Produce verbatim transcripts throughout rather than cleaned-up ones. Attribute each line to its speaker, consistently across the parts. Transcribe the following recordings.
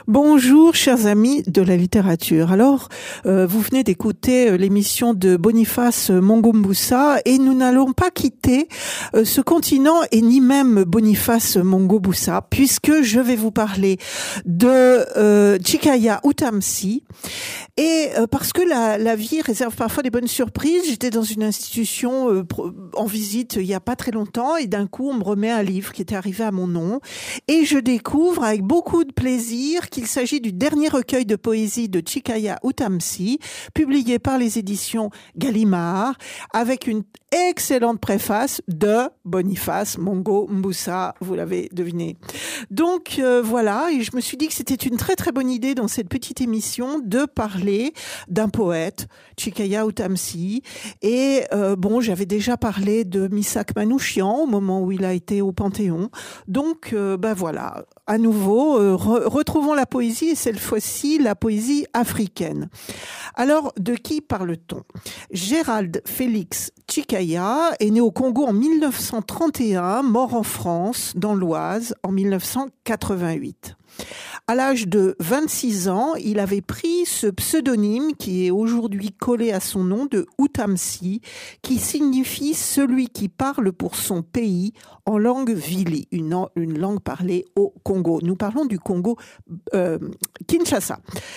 Speaker 1: Bonjour chers amis de la littérature. Alors, euh, vous venez d'écouter euh, l'émission de Boniface Mongombusa et nous n'allons pas quitter euh, ce continent et ni même Boniface Mongombusa puisque je vais vous parler de euh, Tshikaya Utamsi et euh, parce que la, la vie réserve parfois des bonnes surprises. J'étais dans une institution euh, en visite il y a pas très longtemps et d'un coup on me remet un livre qui était arrivé à mon nom et je découvre avec beaucoup de plaisir qu'il s'agit du dernier recueil de poésie de Tshikaya Utamsi, publié par les éditions Gallimard, avec une excellente préface de Boniface Mongombusa, vous l'avez deviné. Donc euh, voilà, et je me suis dit que c'était une très très bonne idée dans cette petite émission de parler d'un poète, Tshikaya Utamsi, et euh, bon, j'avais déjà parlé de Misak Manouchian au moment où il a été au Panthéon, donc euh, ben voilà, à nouveau, euh, re- retrouvons la poésie, et cette fois-ci la poésie africaine. Alors, de qui parle-t-on ? Gérald Félix Tshikaya est né au Congo en mille neuf cent trente et un, mort en France, dans l'Oise, en mille neuf cent quatre-vingt-huit. À l'âge de vingt-six ans, il avait pris ce pseudonyme qui est aujourd'hui collé à son nom de Utamsi, qui signifie celui qui parle pour son pays en langue vili, une, une langue parlée au Congo. Nous parlons du Congo euh, Kinshasa.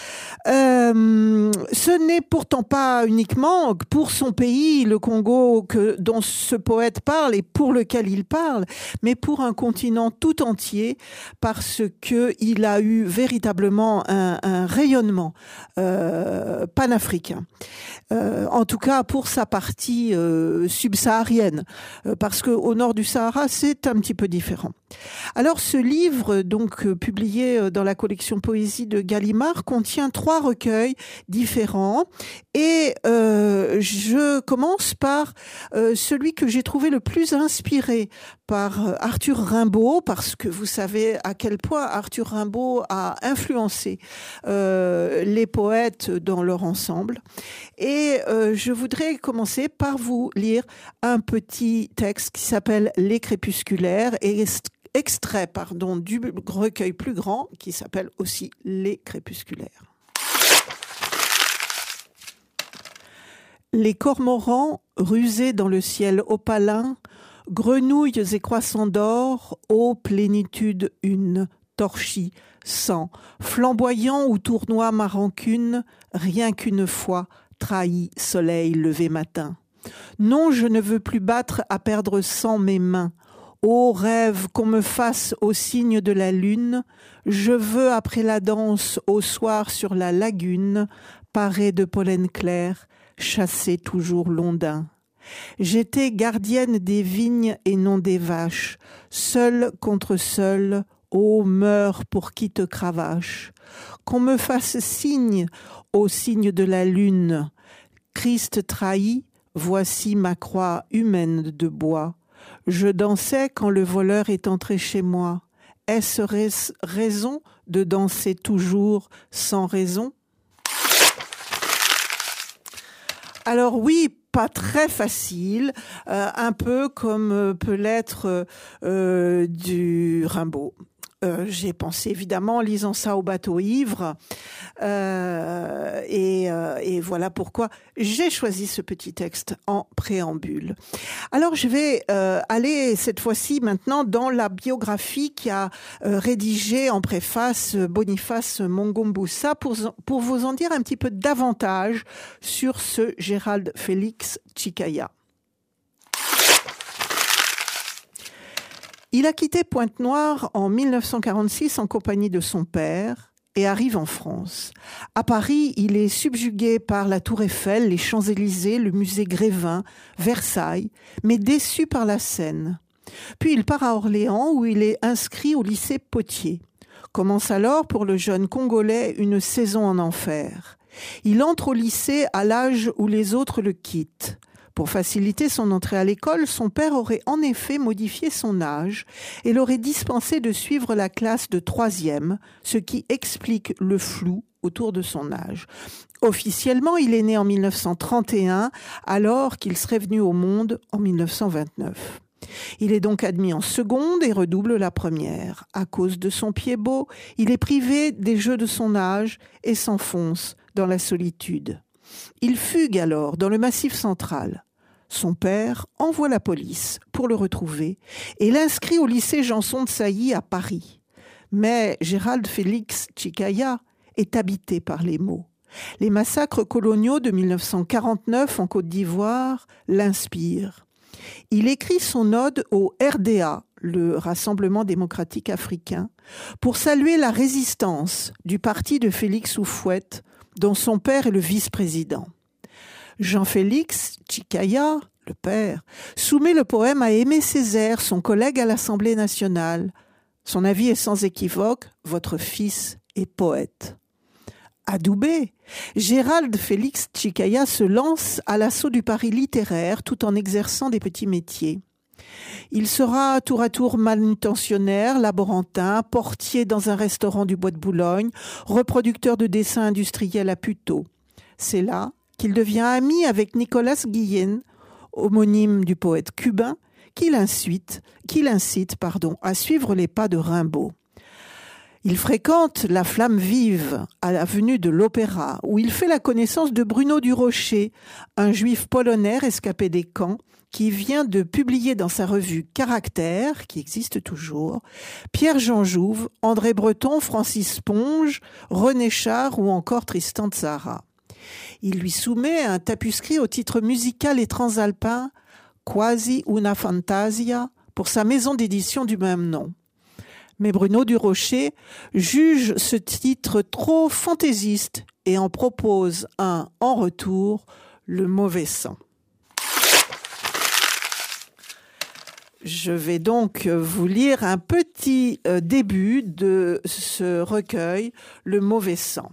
Speaker 1: Euh, ce n'est pourtant pas uniquement pour son pays, le Congo, que, dont ce poète parle et pour lequel il parle, mais pour un continent tout entier, parce que il a eu véritablement un, un rayonnement euh, panafricain. Euh, en tout cas pour sa partie euh, subsaharienne, euh, parce que au nord du Sahara, c'est un petit peu différent. Alors ce livre, donc euh, publié dans la collection Poésie de Gallimard, contient trois recueils différents et euh, je commence par euh, celui que j'ai trouvé le plus inspiré par Arthur Rimbaud, parce que vous savez à quel point Arthur Rimbaud a influencé euh, les poètes dans leur ensemble. Et euh, je voudrais commencer par vous lire un petit texte qui s'appelle « Les crépusculaires » et extrait pardon, du recueil plus grand qui s'appelle aussi « Les crépusculaires ». Les cormorans, rusés dans le ciel opalin, grenouilles et croissants d'or, ô plénitude une, torchis, sang, flamboyant ou tournoie ma rancune, rien qu'une fois, trahi soleil levé matin. Non, je ne veux plus battre à perdre sang mes mains. Ô rêve qu'on me fasse au signe de la lune, je veux après la danse au soir sur la lagune, parée de pollen clair, chasser toujours l'ondin. J'étais gardienne des vignes et non des vaches, seule contre seule, ô meurs pour qui te cravache. Qu'on me fasse signe au signe de la lune, Christ trahi, voici ma croix humaine de bois. Je dansais quand le voleur est entré chez moi. Est-ce rais- raison de danser toujours sans raison ? Alors oui, pas très facile, euh, un peu comme euh, peut l'être euh, du Rimbaud. Euh, j'ai pensé évidemment en lisant ça au bateau ivre euh, et, euh, et voilà pourquoi j'ai choisi ce petit texte en préambule. Alors je vais euh, aller cette fois-ci maintenant dans la biographie qu'a euh, rédigée en préface Boniface Mongombusa pour, pour vous en dire un petit peu davantage sur ce Gérald Félix Tshikaya. Il a quitté Pointe-Noire en mille neuf cent quarante-six en compagnie de son père et arrive en France. À Paris, il est subjugué par la Tour Eiffel, les Champs-Élysées, le musée Grévin, Versailles, mais déçu par la Seine. Puis il part à Orléans où il est inscrit au lycée Potier. Commence alors pour le jeune Congolais une saison en enfer. Il entre au lycée à l'âge où les autres le quittent. Pour faciliter son entrée à l'école, son père aurait en effet modifié son âge et l'aurait dispensé de suivre la classe de troisième, ce qui explique le flou autour de son âge. Officiellement, il est né en mille neuf cent trente et un, alors qu'il serait venu au monde en mille neuf cent vingt-neuf. Il est donc admis en seconde et redouble la première. À cause de son pied beau, il est privé des jeux de son âge et s'enfonce dans la solitude. Il fugue alors dans le Massif central. Son père envoie la police pour le retrouver et l'inscrit au lycée Janson de Sailly à Paris. Mais Gérald Félix Tchikaya est habité par les maux. Les massacres coloniaux de mille neuf cent quarante-neuf en Côte d'Ivoire l'inspirent. Il écrit son ode au R D A, le Rassemblement démocratique africain, pour saluer la résistance du parti de Félix Houphouët, dont son père est le vice-président. Jean-Félix Tchikaya, le père, soumet le poème à Aimé Césaire, son collègue à l'Assemblée nationale. Son avis est sans équivoque, « Votre fils est poète ». Adoubé, Gérald Félix Tchikaya se lance à l'assaut du Paris littéraire tout en exerçant des petits métiers. Il sera tour à tour manutentionnaire, laborantin, portier dans un restaurant du Bois de Boulogne, reproducteur de dessins industriels à Puteaux. C'est là qu'il devient ami avec Nicolas Guillen, homonyme du poète cubain, qui l'incite, qui l'incite, pardon, à suivre les pas de Rimbaud. Il fréquente la Flamme Vive à l'avenue de l'Opéra, où il fait la connaissance de Bruno Durocher, un juif polonais escapé des camps, qui vient de publier dans sa revue Caractère, qui existe toujours, Pierre-Jean Jouve, André Breton, Francis Ponge, René Char ou encore Tristan Tzara. Il lui soumet un tapuscrit au titre musical et transalpin Quasi una fantasia pour sa maison d'édition du même nom. Mais Bruno Durocher juge ce titre trop fantaisiste et en propose un en retour, Le mauvais sang. Je vais donc vous lire un petit début de ce recueil, Le mauvais sang.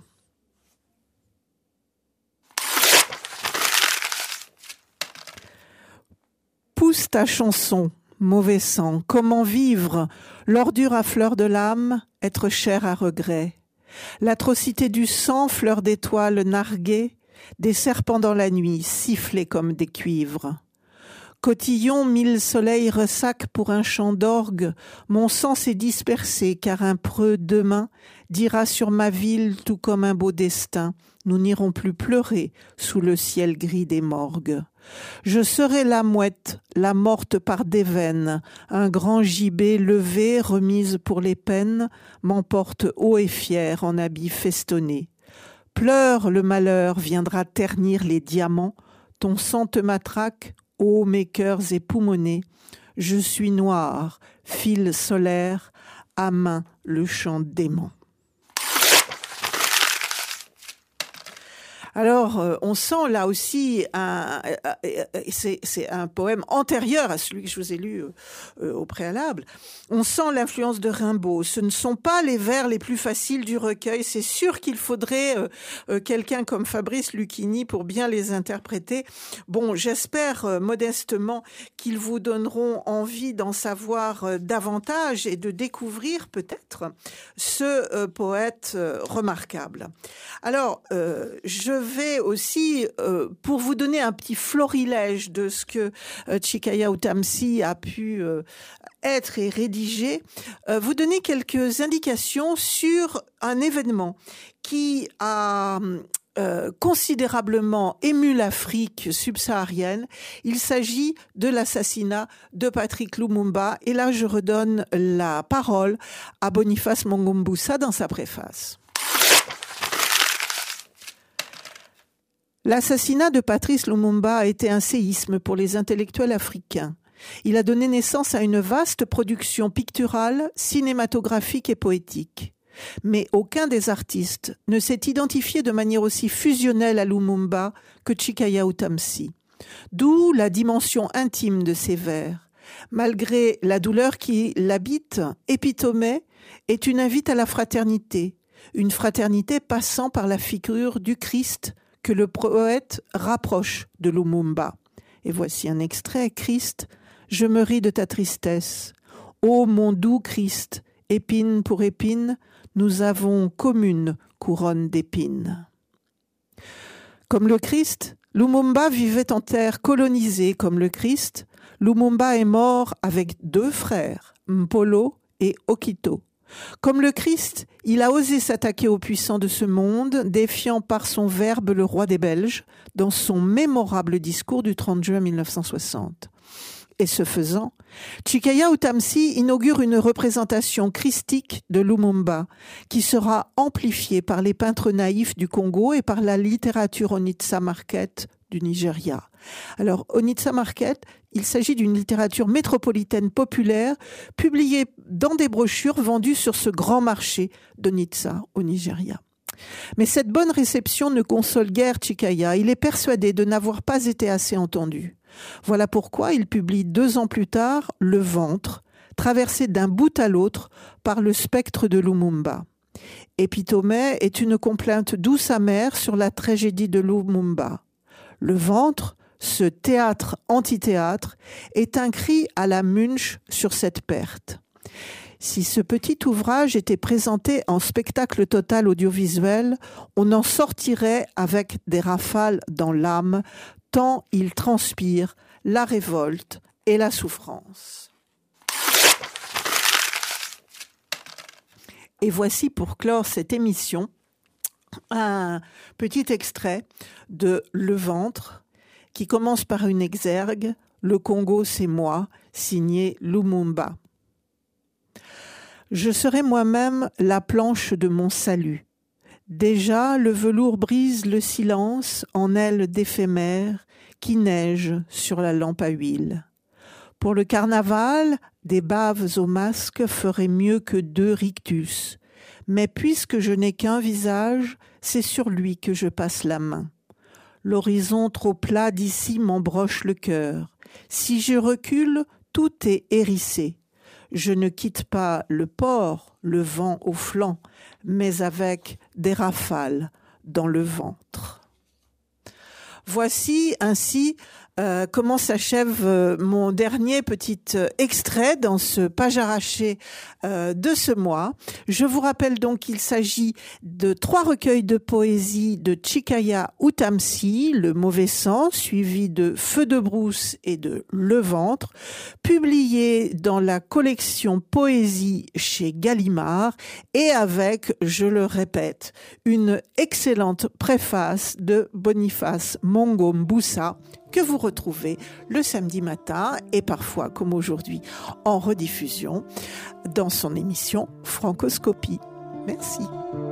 Speaker 1: Pousse ta chanson, mauvais sang, comment vivre, l'ordure à fleur de l'âme, être cher à regret. L'atrocité du sang, fleur d'étoile narguée, des serpents dans la nuit, sifflés comme des cuivres. Cotillon, mille soleils ressac pour un chant d'orgue, mon sang s'est dispersé, car un preux demain dira sur ma ville tout comme un beau destin, nous n'irons plus pleurer sous le ciel gris des morgues. Je serai la mouette, la morte par des veines, un grand gibet levé, remise pour les peines, m'emporte haut et fier en habits festonnés. Pleure le malheur, viendra ternir les diamants, ton sang te matraque, ô mes cœurs époumonés, je suis noir, fil solaire, à main le chant dément. Alors, euh, on sent là aussi, un, euh, c'est, c'est un poème antérieur à celui que je vous ai lu euh, au préalable. On sent l'influence de Rimbaud. Ce ne sont pas les vers les plus faciles du recueil. C'est sûr qu'il faudrait euh, euh, quelqu'un comme Fabrice Lucchini pour bien les interpréter. Bon, j'espère euh, modestement qu'ils vous donneront envie d'en savoir euh, davantage et de découvrir peut-être ce euh, poète euh, remarquable. Alors, euh, je vais aussi, euh, pour vous donner un petit florilège de ce que euh, Tchikaya Utamsi a pu euh, être et rédiger, euh, vous donner quelques indications sur un événement qui a euh, considérablement ému l'Afrique subsaharienne. Il s'agit de l'assassinat de Patrice Lumumba. Et là, je redonne la parole à Boniface Mongombusa dans sa préface. L'assassinat de Patrice Lumumba a été un séisme pour les intellectuels africains. Il a donné naissance à une vaste production picturale, cinématographique et poétique. Mais aucun des artistes ne s'est identifié de manière aussi fusionnelle à Lumumba que Tchikaya Utamsi. D'où la dimension intime de ses vers. Malgré la douleur qui l'habite, Épithomée est une invite à la fraternité, une fraternité passant par la figure du Christ que le poète rapproche de Lumumba. Et voici un extrait. Christ, je me ris de ta tristesse. Ô mon doux Christ, épine pour épine, nous avons commune couronne d'épines. Comme le Christ, Lumumba vivait en terre colonisée comme le Christ, Lumumba est mort avec deux frères, Mpolo et Okito. Comme le Christ, il a osé s'attaquer aux puissants de ce monde, défiant par son verbe le roi des Belges, dans son mémorable discours du trente juin mille neuf cent soixante. Et ce faisant, Chikaya Utamsi inaugure une représentation christique de Lumumba, qui sera amplifiée par les peintres naïfs du Congo et par la littérature Onitsha Market du Nigeria. Alors, Onitsha Market, il s'agit d'une littérature métropolitaine populaire publiée dans des brochures vendues sur ce grand marché d'Onitsha au Nigeria. Mais cette bonne réception ne console guère Chikaya. Il est persuadé de n'avoir pas été assez entendu. Voilà pourquoi il publie deux ans plus tard « Le ventre », traversé d'un bout à l'autre par le spectre de Lumumba. Épithomée est une complainte douce amère sur la tragédie de Lumumba. Le ventre, ce théâtre antithéâtre, est un cri à la Munch sur cette perte. Si ce petit ouvrage était présenté en spectacle total audiovisuel, on en sortirait avec des rafales dans l'âme, tant il transpire la révolte et la souffrance. Et voici pour clore cette émission un petit extrait de Le ventre qui commence par une exergue « Le Congo, c'est moi », signé Lumumba. Je serai moi-même la planche de mon salut. Déjà, le velours brise le silence en ailes d'éphémère qui neige sur la lampe à huile. Pour le carnaval, des baves au masque feraient mieux que deux rictus. Mais puisque je n'ai qu'un visage, c'est sur lui que je passe la main. L'horizon trop plat d'ici m'embroche le cœur. Si je recule, tout est hérissé. Je ne quitte pas le port, le vent au flanc, mais avec des rafales dans le ventre. Voici ainsi euh, comment s'achève euh, mon dernier petit euh, extrait dans ce page arrachée euh, de ce mois. Je vous rappelle donc qu'il s'agit de trois recueils de poésie de Chikaya Utamsi, Le mauvais sang, suivi de Feu de brousse et de Le ventre, publiés dans la collection Poésie chez Gallimard et avec, je le répète, une excellente préface de Boniface Mongo Mbusa que vous retrouvez le samedi matin et parfois, comme aujourd'hui, en rediffusion dans son émission Francoscopie. Merci.